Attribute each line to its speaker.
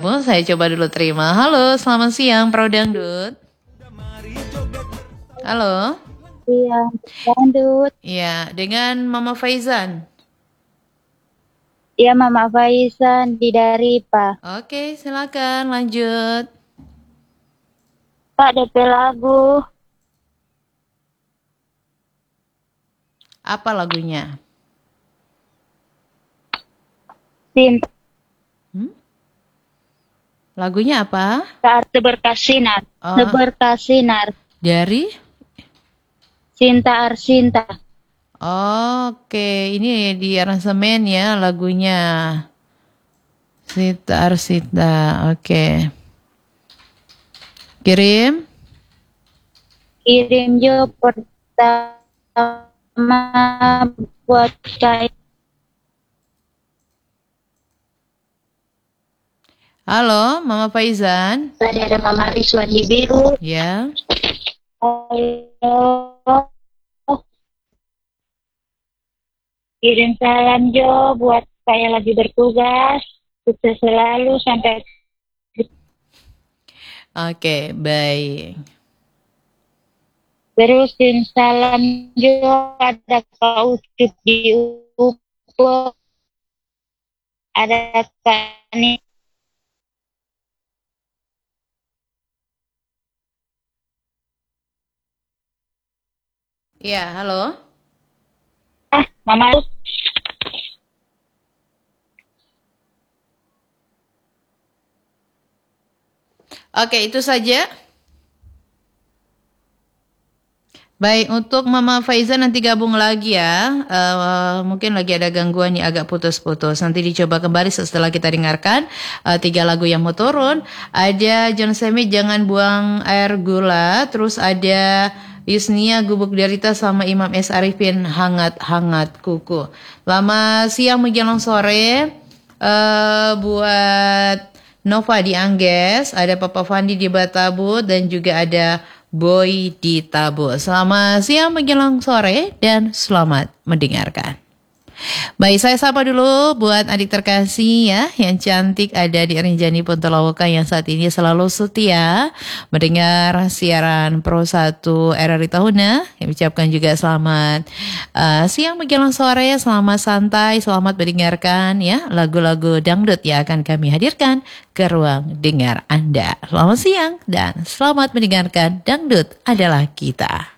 Speaker 1: bergabung. Saya coba dulu terima. Halo, selamat siang, Pro Dangdut. Halo.
Speaker 2: Iya, Dangdut.
Speaker 1: Iya, dengan Mama Faizan.
Speaker 2: Iya, Mama Faizan di Daripa.
Speaker 1: Oke, silakan lanjut.
Speaker 2: Pak, DP lagu
Speaker 1: Apa lagunya?
Speaker 2: Cinta
Speaker 1: Hmm? Lagunya apa?
Speaker 2: Berkasinar.
Speaker 1: Oh,
Speaker 2: Berkasinar.
Speaker 1: dari?
Speaker 2: Cinta Arsinta.
Speaker 1: Oke, ini di aransemen ya lagunya. Sita Arsita. Oke. Kirim.
Speaker 2: Kirim jo pertama buat saya.
Speaker 1: Halo, Mama Faizan.
Speaker 2: Tadi ada Mama Rizwan di biru.
Speaker 1: Ya.
Speaker 2: Halo. Kirim salam Jo buat saya lagi bertugas. Sukses selalu sampai.
Speaker 1: Oke, baik.
Speaker 2: Terusin salam Jo, ada Kak Ucup di UPO, ada Kak Ni.
Speaker 1: Ya, halo.
Speaker 2: Mama.
Speaker 1: Oke, itu saja. Baik, untuk Mama Faizan nanti gabung lagi ya. Mungkin lagi ada gangguan nih agak putus-putus. Nanti dicoba kembali setelah kita dengarkan 3 lagu yang mau turun. Ada John Semi Jangan Buang Air Gula. Terus ada Yusnia Gubuk Derita sama Imam S. Arifin Hangat-Hangat Kuku. Lama siang menjelang sore buat Nova di Angges, ada Papa Fandi di Batabu, dan juga ada Boy di Tabu. Selamat siang menjelang sore dan selamat mendengarkan. Baik, saya sapa dulu buat adik terkasih ya, yang cantik ada di Rinjani Pontolawaka yang saat ini selalu setia mendengar siaran Pro 1 RRI Tahuna. Yang ucapkan juga selamat siang menjelang sore, selamat santai, selamat mendengarkan ya lagu-lagu dangdut yang akan kami hadirkan ke ruang dengar Anda. Selamat siang dan selamat mendengarkan Dangdut Adalah Kita.